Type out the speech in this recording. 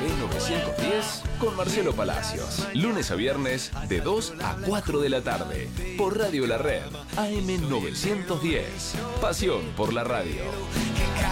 AM910 con Marcelo Palacios. Lunes a viernes de 2 a 4 de la tarde. Por Radio La Red. AM910. Pasión por la radio.